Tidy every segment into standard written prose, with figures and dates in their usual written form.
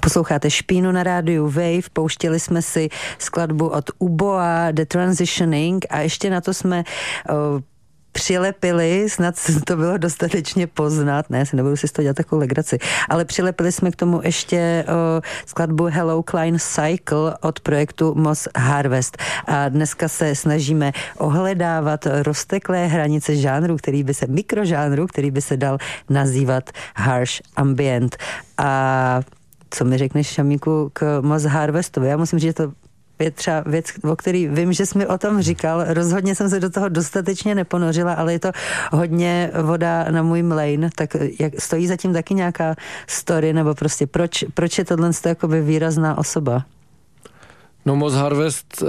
Posloucháte Špínu na rádiu Wave, pouštěli jsme si skladbu od Uboa, The Transitioning, a ještě na to jsme přilepili, snad to bylo dostatečně poznat, ne, si nebudu si z toho dělat takovou legraci, ale přilepili jsme k tomu ještě skladbu Hello Klein Cycle od projektu Moss Harvest. A dneska se snažíme ohledávat rozteklé hranice mikrožánru, který by se dal nazývat harsh ambient. A co mi řekneš, Šamíku, k Moss Harvestovi? Já musím říct, že to je třeba věc, o který vím, že jsi mi o tom říkal. Rozhodně jsem se do toho dostatečně neponořila, ale je to hodně voda na můj mlejn. Tak stojí zatím taky nějaká story, nebo prostě proč je tohle jakoby výrazná osoba? No, Moss Harvest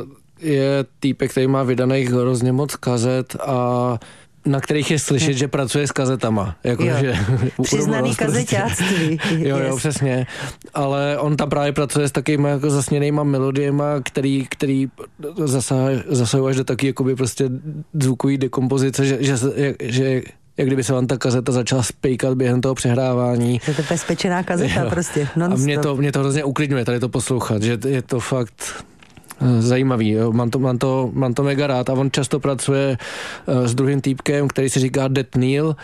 je týpek, který má vydaných hrozně moc kazet a na kterých je slyšet, že pracuje s kazetama. Přiznaný kazeťáctví. Jo, přesně. Ale on tam právě pracuje s takýma jako zasněnejma melodiema, který zasahují až do taky jakoby prostě zvukový dekompozice, že jak kdyby se vám ta kazeta začala spejkat během toho přehrávání. Je to bezpečená kazeta prostě. Non-stop. A mě to hrozně uklidňuje tady to poslouchat, že je to fakt zajímavý, jo. Mám to mega rád a on často pracuje s druhým týpkem, který se říká Dead Neil.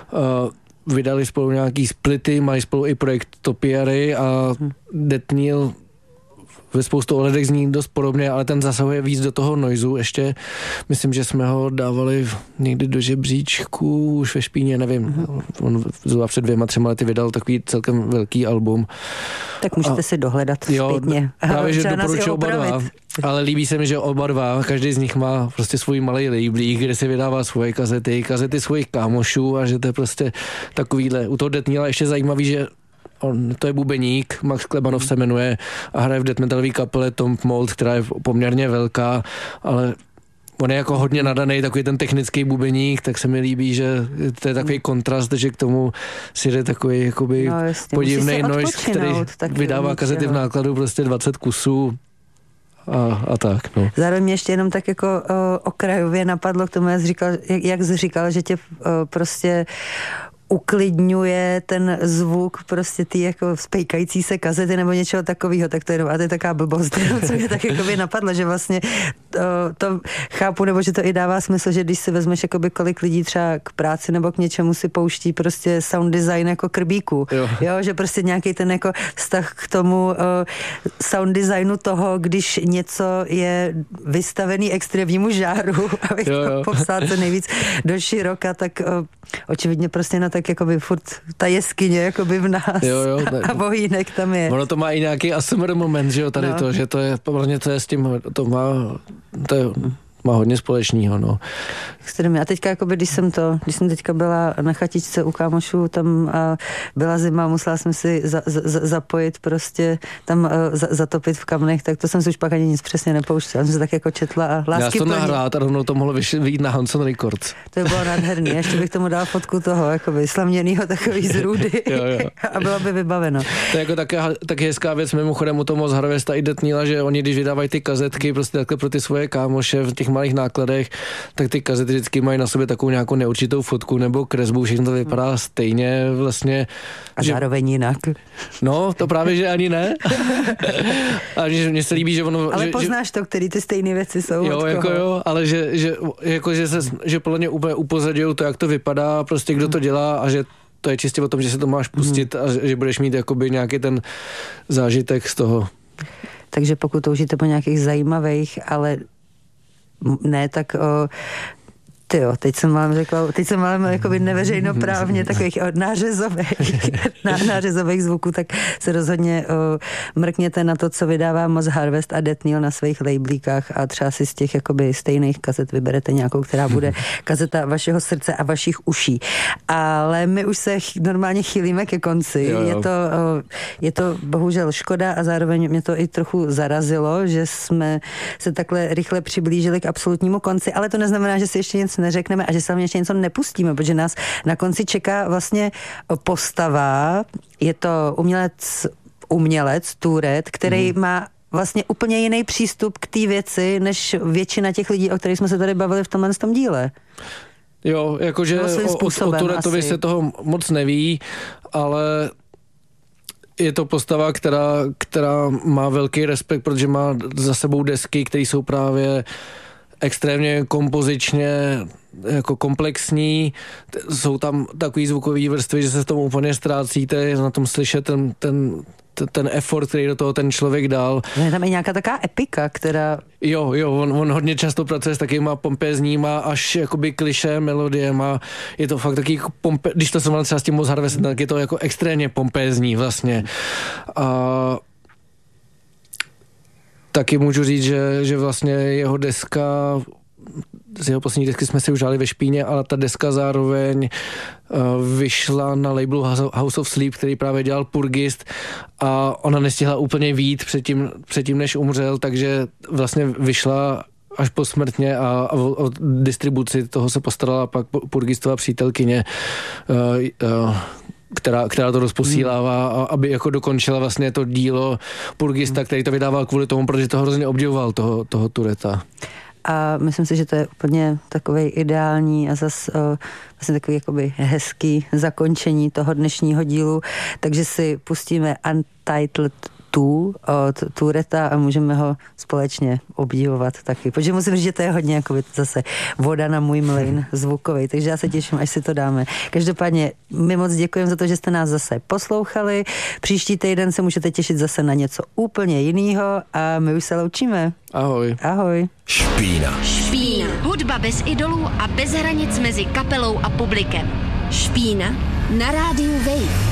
Vydali spolu nějaký splity, mají spolu i projekt Topiary a Dead Neil ve spoustu ohledech zní dost podobně, ale ten zasahuje víc do toho noizu ještě. Myslím, že jsme ho dávali někdy do žebříčku, už ve Špíně, nevím. On zhruba před 2-3 lety vydal takový celkem velký album. Tak můžete si dohledat zpětně. Právě, že doporučuji oba dva. Ale líbí se mi, že oba dva, každý z nich má prostě svůj malý labelík, kde si vydává svoje kazety svojich kámošů a že to je prostě takovýhle. U toho Death Neila ještě zajímavý, že to je bubeník, Max Klebanov se jmenuje a hraje v death metalové kapele Tom Mold, která je poměrně velká, ale on je jako hodně nadaný, takový ten technický bubeník, tak se mi líbí, že to je takový kontrast, že k tomu si jde takový jakoby podivnej noise, který vydává kazety v nákladu prostě 20 kusů. A tak, no. Zároveň mě ještě jenom tak jako okrajově napadlo k tomu, jak jsi říkal, že tě prostě uklidňuje ten zvuk prostě ty jako spejkající se kazety nebo něčeho takového, tak to je, a to je taková blbost, co mě tak jako by napadlo, že vlastně to chápu, nebo že to i dává smysl, že když si vezmeš jakoby kolik lidí třeba k práci nebo k něčemu si pouští prostě sound design jako krbíku, jo, že prostě nějaký ten jako vztah k tomu sound designu toho, když něco je vystavený extrémnímu žáru, abych to popsal co nejvíc do široka, tak očividně prostě na tak jakoby furt ta jeskyně jakoby v nás a bohýnek tam je. Ono to má i nějaký ASMR moment, že jo, tady to, že to je, podle to je s tím, má hodně společného, no. A teďka, jakoby, když jsem teďka byla na chatičce u kámošů, tam byla zima, musela jsem si zapojit prostě, tam zatopit v kamnech, tak to jsem si už pak ani nic přesně nepouštěla. Jsem se tak jako četla a lásky já to nahrát a rovnou to mohlo vyjít na Hanson Records. To bylo nádherný. Ještě bych tomu dala fotku toho, jakoby slaměnýho takový z růdy a bylo by vybaveno. To je jako taky hezká věc, mimochodem u toho Moss Harvesta i Death Neila, že oni, když vydávají ty kazetky prostě takhle pro ty svoje kámoše v těch malých nákladech, tak ty kazety vždycky mají na sobě takovou nějakou neurčitou fotku nebo kresbu, všechno to vypadá stejně vlastně. A zároveň jinak. No, to právě, že ani ne. A mně se líbí, že ono... Ale poznáš to, který ty stejné věci jsou. Ale že podle mě úplně upozadňují to, jak to vypadá, prostě kdo to dělá a že to je čistě o tom, že se to máš pustit a že budeš mít jakoby nějaký ten zážitek z toho. Takže pokud toužíte po nějakých zajímavých, ale ne, tak teď jsem vám jakoby neveřejnoprávně takových nářezových zvuků, tak se rozhodně mrkněte na to, co vydává Moss Harvest a Death Neil na svých labelíkách a třeba si z těch jakoby stejných kazet vyberete nějakou, která bude kazeta vašeho srdce a vašich uší. Ale my už se normálně chýlíme ke konci. Je to bohužel škoda a zároveň mě to i trochu zarazilo, že jsme se takhle rychle přiblížili k absolutnímu konci, ale to neznamená, že si ještě nic neřekneme a že se ještě něco nepustíme, protože nás na konci čeká vlastně postava, je to umělec Turet, který má vlastně úplně jiný přístup k té věci, než většina těch lidí, o kterých jsme se tady bavili v tomhle díle. Jo, jakože o Turetovi se toho moc neví, ale je to postava, která má velký respekt, protože má za sebou desky, které jsou právě extrémně kompozičně jako komplexní, jsou tam takový zvukový vrstvy, že se v tom úplně ztrácíte, na tom slyšet ten effort, který do toho ten člověk dal. Je tam i nějaká taková epika, která... Jo, on hodně často pracuje s takovýma pompézníma až jakoby klišé melodiema. Je to fakt taky když to jsem třeba s tím Moss Harvestem, tak je to jako extrémně pompézní vlastně. A taky můžu říct, že vlastně jeho deska, z jeho poslední desky jsme si už hráli ve Špíně, ale ta deska zároveň vyšla na labelu House of Sleep, který právě dělal Purgist a ona nestihla úplně vyjít předtím, než umřel, takže vlastně vyšla až posmrtně a o distribuci toho se postarala pak Purgistova přítelkyně, která to rozposílává, aby jako dokončila vlastně to dílo Purgista, který to vydával kvůli tomu, protože to hrozně obdivoval toho Touretta. A myslím si, že to je úplně takovej ideální a zase vlastně takový jakoby hezký zakončení toho dnešního dílu, takže si pustíme Untitled 2 od Touretta a můžeme ho společně obdivovat taky. Protože musím říct, že to je hodně jakoby zase voda na můj mlyn zvukový, takže já se těším, až si to dáme. Každopádně my moc děkujeme za to, že jste nás zase poslouchali. Příští týden se můžete těšit zase na něco úplně jiného a my už se loučíme. Ahoj. Ahoj. Špína. Hudba bez idolů a bez hranic mezi kapelou a publikem. Špína na rádiu Wave.